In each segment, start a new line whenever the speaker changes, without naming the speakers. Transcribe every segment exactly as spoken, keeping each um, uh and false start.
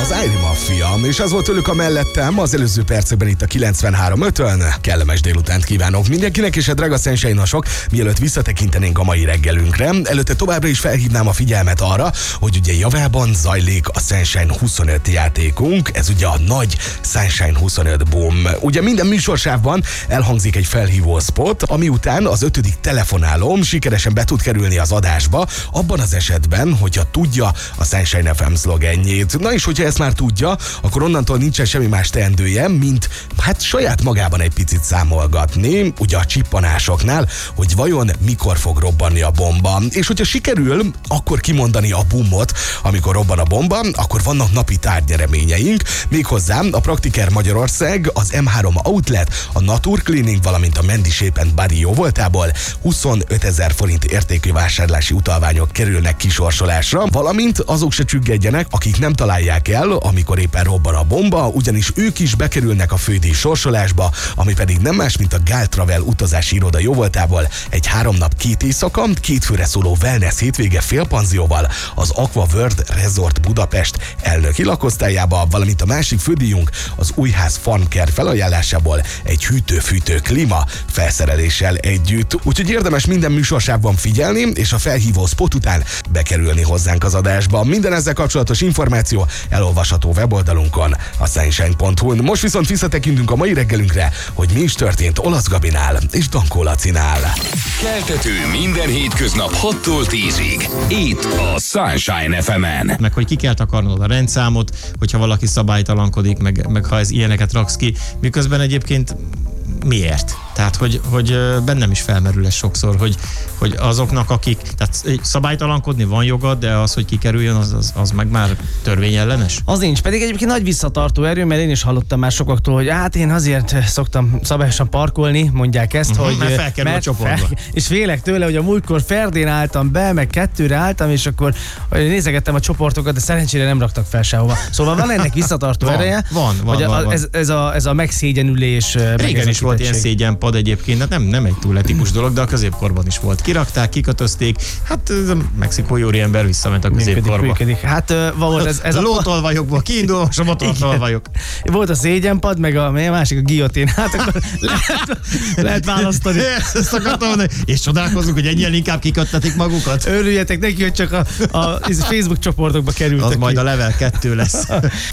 az Airy Mafia, és az volt tőlük a mellettem az előző percekben itt a kilencvenhárom ötön. Kellemes délutánt kívánok mindenkinek, és a drága Sunshine-osok, mielőtt visszatekintenénk a mai reggelünkre, előtte továbbra is felhívnám a figyelmet arra, hogy ugye javában zajlik a Sunshine huszonöt játékunk, ez ugye a nagy Sunshine huszonöt boom. Ugye minden műsorsávban elhangzik egy felhívó spot, ami után az ötödik telefonálom sikeresen be tud kerülni az adásba, abban az esetben, hogyha tudja a Sunshine ef em szlogenjét. Na és hogyha ezt már tudja, akkor onnantól nincsen semmi más teendője, mint hát saját magában egy picit számolgatni, ugye a csippanásoknál, hogy vajon mikor fog robbanni a bomba. És hogyha sikerül akkor kimondani a boomot, amikor robban a bomba, akkor vannak napi tárgyreményeink, méghozzá a Praktiker Magyarország, az em három Outlet, a Natur Cleaning, valamint a Mendy Shape and Body jóvoltából huszonötezer forint értékű vásárlási utalványok kerülnek kisorsolásra, valamint azok se csüggedjenek, akik nem találják el, amikor éppen robban a bomba, ugyanis ők is bekerülnek a fődíj sorsolásba, ami pedig nem más, mint a Gál Travel utazási iroda jóvoltából egy három nap két éjszaka, két főre szóló wellness hétvége félpanzióval az Aqua World Resort Budapest elnöki lakosztályába, valamint a másik fődíjunk az Újház Farmcare felajánlásából egy hűtő-fűtő klíma felszereléssel együtt. Úgyhogy érdemes minden műsorsávban figyelni, és a felhívó spot után bekerülni hozzánk az adásba. Minden ezzel kapcsolatos információ elolvasható weboldalunkon, a sunshine pont hu-n. Most viszont visszatekintünk a mai reggelünkre, hogy mi is történt Olasz Gabinál és Dankó Lacinál.
Keltető minden hétköznap hattól tízig. Itt a Sunshine ef emen.
Meg hogy ki kell takarnod a rendszámot, hogyha valaki szabálytalankodik, meg, meg ha ez ilyeneket raksz ki, miközben egyébként miért? Tehát, hogy, hogy bennem is felmerül ez sokszor, hogy, hogy azoknak, akik, tehát szabálytalankodni van jogad, de az, hogy kikerüljön, az, az, az meg már törvényellenes?
Az nincs, pedig egyébként nagy visszatartó erő, mert én is hallottam már sokaktól, hogy hát én azért szoktam szabályosan parkolni, mondják ezt, uh-huh, hogy...
Mert felkerül mert a csoportba. Fel,
és félek tőle, hogy a múltkor Ferdén álltam be, meg kettőre álltam, és akkor nézegettem a csoportokat, de szerencsére nem raktak fel sehova. Szóval van ennek visszatartó
van,
ereje,
van, van,
hogy
van,
a,
van.
Ez, ez, a, ez a megszégyenülés.
Régen is volt ilyen szégyenpad egyébként, hát nem, nem egy túl etikus dolog, de a középkorban is volt. Kirakták, kikötözték, hát a mexikói úriember visszament a középkorba.
Működik, működik. Hát volt ez, ez
a
a
lótolvajokból kiindul, most a motortolvajok.
Volt a szégyenpad, meg a, a másik a guillotine, hát akkor lehet, lehet választani.
Ezt akartam mondani. És csodálkozunk, hogy ennyien inkább kiköttetik magukat.
Örüljetek neki, hogy csak a, a Facebook csoportokba kerültek.
Az
ki.
majd a level kettő lesz.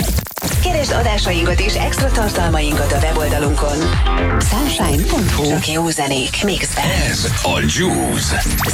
Keresd adásainkat és extra tartalmainkat a weboldalunkon. sunshine pont hu. Csak jó zenék, mixben.
Ez a Juice.